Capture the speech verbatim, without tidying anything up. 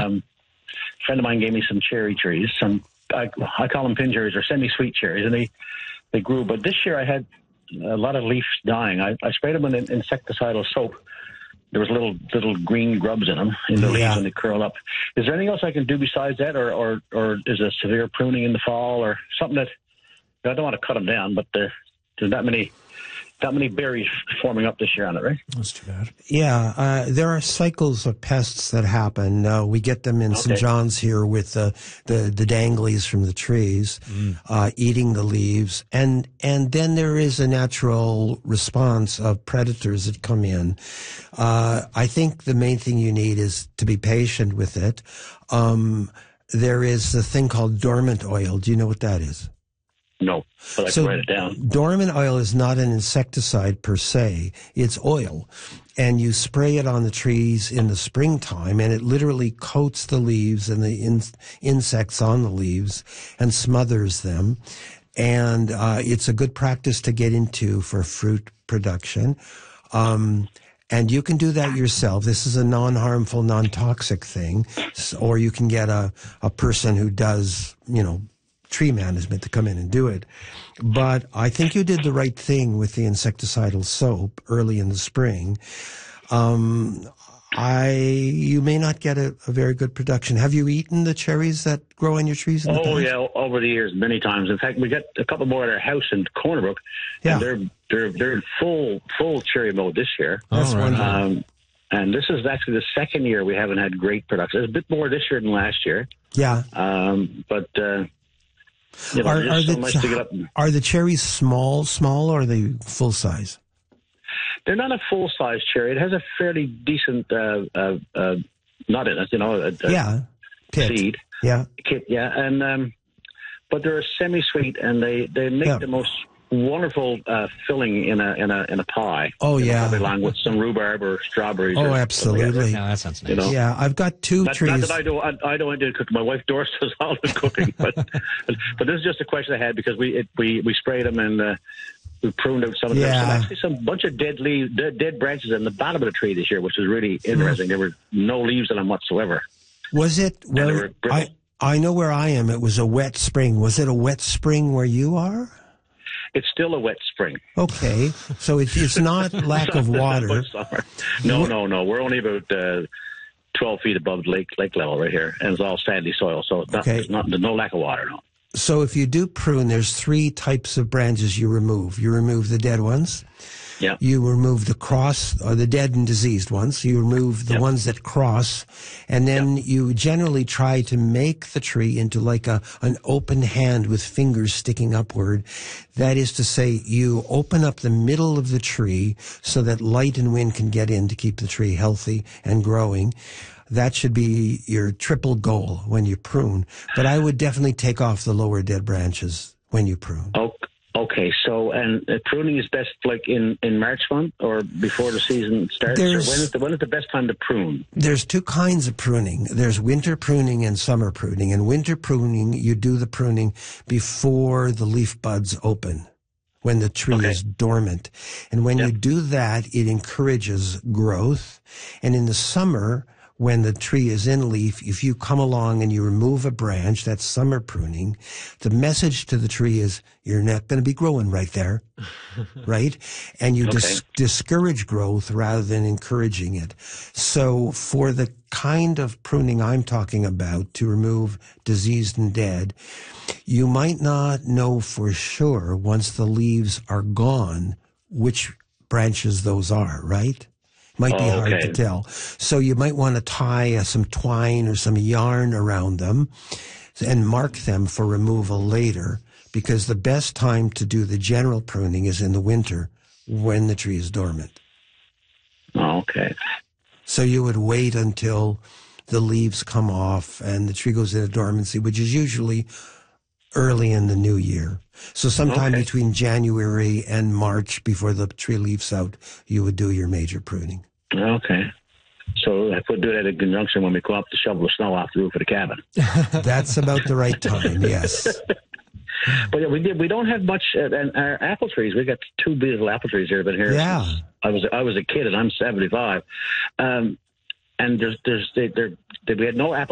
um, a friend of mine gave me some cherry trees. Some I, I call them pin cherries or semi-sweet cherries, and they they grew. But this year I had a lot of leaves dying. I, I sprayed them with an insecticidal soap. There was little little green grubs in them in the Yeah. leaves, and they curl up. Is there anything else I can do besides that, or or, or is a severe pruning in the fall, or something that I don't want to cut them down, but there, there's not many. Not many berries forming up this year on it, right? That's too bad. Yeah, uh, there are cycles of pests that happen. Uh, we get them in Okay. Saint John's here with uh, the the danglies from the trees, Mm. uh, eating the leaves, and and then there is a natural response of predators that come in. Uh, I think the main thing you need is to be patient with it. Um, there is a thing called dormant oil. Do you know what that is? No, but I So can write it down. dormant oil is not an insecticide per se. It's oil. And you spray it on the trees in the springtime, and it literally coats the leaves and the in, insects on the leaves and smothers them. And uh, it's a good practice to get into for fruit production. Um, and you can do that yourself. This is a non-harmful, non-toxic thing. S- Or you can get a, a person who does, you know, tree management to come in and do it. But I think you did the right thing with the insecticidal soap early in the spring. Um, I you may not get a, a very good production. Have you eaten the cherries that grow on your trees? In the Oh past? yeah, over the years, many times. In fact, we got a couple more at our house in Cornerbrook, Yeah. and they're they're they're in full full cherry mode this year. That's All right. wonderful. Um, and this is actually the second year we haven't had great production. There's a bit more this year than last year, Yeah. um, but uh, you know, Are, it's are just so the nice to get up. And, are the cherries small, small, or are they full size? they're not a full size cherry. It has a fairly decent uh, uh, uh, nut in it, you know, a, a Yeah. Pit. seed. Yeah. Kit, yeah, and um, but they're semi-sweet, and they, they make Yeah. the most wonderful uh, filling in a in a in a pie. Oh, You know, yeah. probably along with some rhubarb or strawberries. Oh, or something like absolutely. Yeah, that sounds nice. You know. Yeah. I've got two that. Not, trees. not that I don't I, I don't do cook. My wife Doris does all the cooking, but but this is just a question I had because we it, we we sprayed them and. Uh, we pruned out some of them. Yeah. Some, actually, some bunch of dead leaves, dead, dead branches in the bottom of the tree this year, which is really interesting. There were no leaves on them whatsoever. Was it? they Well, were brittle. I I know where I am. It was a wet spring. Was it a wet spring where you are? It's still a wet spring. Okay, so it, it's not lack of water. No, no, no. We're only about uh, twelve feet above lake lake level right here, and it's all sandy soil, so it's not, Okay. there's, not, there's no lack of water. No. So if you do prune, there's three types of branches you remove. You remove the dead ones. Yeah. You remove the cross, or the dead and diseased ones. You remove the Yep. ones that cross, and then you generally try to make the tree into like a an open hand with fingers sticking upward. That is to say, you open up the middle of the tree so that light and wind can get in to keep the tree healthy and growing. That should be your triple goal when you prune. But I would definitely take off the lower dead branches when you prune. Oh, okay. So, and uh, pruning is best like in, in March month or before the season starts? Or when There's- is, the, when is the best time to prune? There's two kinds of pruning. There's winter pruning and summer pruning. And winter pruning, you do the pruning before the leaf buds open, when the tree Okay. is dormant. And when Yep. you do that, it encourages growth. And in the summer, when the tree is in leaf, if you come along and you remove a branch, that's summer pruning, the message to the tree is you're not going to be growing right there, right? And you Okay. dis- discourage growth rather than encouraging it. So for the kind of pruning I'm talking about, to remove diseased and dead, you might not know for sure once the leaves are gone which branches those are, right? Might be Oh, hard okay. to tell. So you might want to tie uh, some twine or some yarn around them and mark them for removal later, because the best time to do the general pruning is in the winter when the tree is dormant. Oh, okay. So you would wait until the leaves come off and the tree goes into dormancy, which is usually early in the new year. So sometime Okay. between January and March, before the tree leaves out, you would do your major pruning. Okay. So I could do that in conjunction when we go up to shovel the snow off the roof of the cabin. That's about the right time, yes. But yeah, we did. We don't have much. Uh, and our apple trees. We got two beautiful apple trees here. Been here. Yeah. Since I was I was a kid, and I'm seventy-five. Um, and there's there's they, there we had no apple.